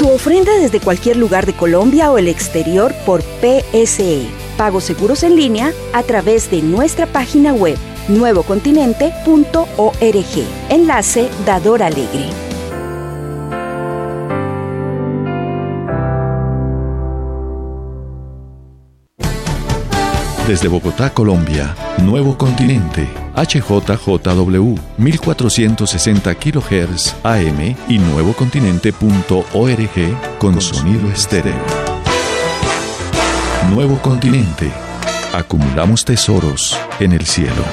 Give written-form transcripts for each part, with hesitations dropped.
Tu ofrenda desde cualquier lugar de Colombia o el exterior por PSE. Pagos seguros en línea a través de nuestra página web nuevocontinente.org. Enlace Dador Alegre. Desde Bogotá, Colombia, Nuevo Continente, HJJW, 1460 kHz AM y nuevocontinente.org con sonido estéreo. Nuevo Continente. Acumulamos tesoros en el cielo.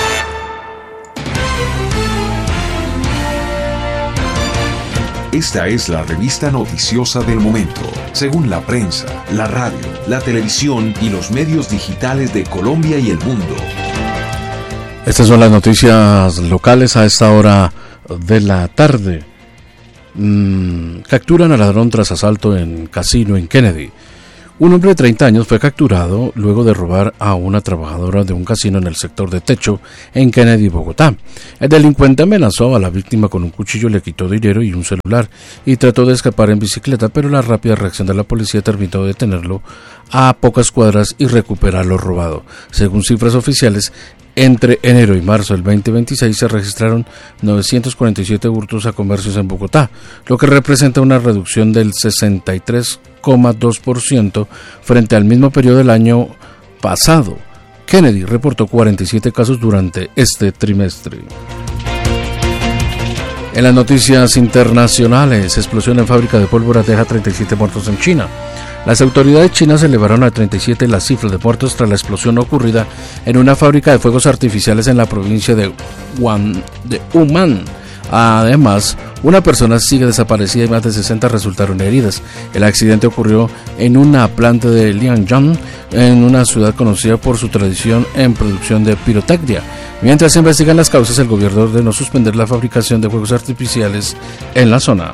Esta es la revista noticiosa del momento, según la prensa, la radio, la televisión y los medios digitales de Colombia y el mundo. Estas son las noticias locales a esta hora de la tarde. Capturan al ladrón tras asalto en casino en Kennedy. Un hombre de 30 años fue capturado luego de robar a una trabajadora de un casino en el sector de Techo, en Kennedy, Bogotá. El delincuente amenazó a la víctima con un cuchillo, le quitó dinero y un celular y trató de escapar en bicicleta, pero la rápida reacción de la policía terminó de detenerlo a pocas cuadras y recuperar lo robado. Según cifras oficiales, entre enero y marzo del 2026 se registraron 947 hurtos a comercios en Bogotá, lo que representa una reducción del 63,2% frente al mismo periodo del año pasado. Kennedy reportó 47 casos durante este trimestre. En las noticias internacionales, explosión en fábrica de pólvora deja 37 muertos en China. Las autoridades chinas elevaron a 37 la cifra de muertos tras la explosión ocurrida en una fábrica de fuegos artificiales en la provincia de Hunan. Además, una persona sigue desaparecida y más de 60 resultaron heridas. El accidente ocurrió en una planta de Lianjiang, en una ciudad conocida por su tradición en producción de pirotecnia. Mientras se investigan las causas, el gobierno ordenó suspender la fabricación de fuegos artificiales en la zona.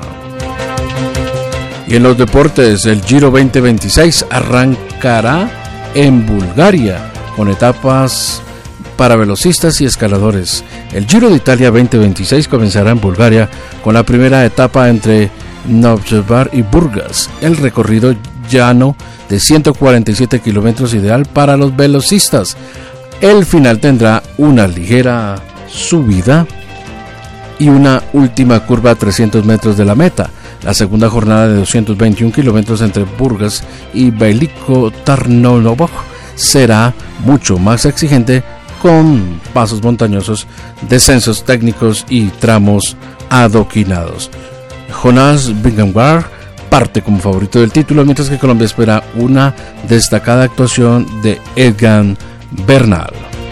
Y en los deportes, el Giro 2026 arrancará en Bulgaria con etapas para velocistas y escaladores. El Giro de Italia 2026 comenzará en Bulgaria con la primera etapa entre Novgorod y Burgas. El recorrido llano de 147 kilómetros ideal para los velocistas. El final tendrá una ligera subida y una última curva a 300 metros de la meta. La segunda jornada de 221 kilómetros entre Burgas y Veliko Tarnovo será mucho más exigente, con pasos montañosos, descensos técnicos y tramos adoquinados. Jonas Vingegaard parte como favorito del título, mientras que Colombia espera una destacada actuación de Egan Bernal.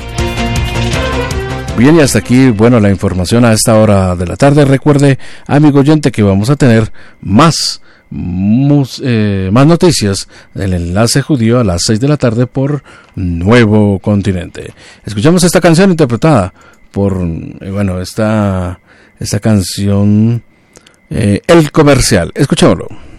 Bien, y hasta aquí, la información a esta hora de la tarde. Recuerde, amigo oyente, que vamos a tener más noticias del enlace judío a las 6 de la tarde por Nuevo Continente. Escuchamos esta canción interpretada por, esta canción, El Comercial. Escuchémoslo.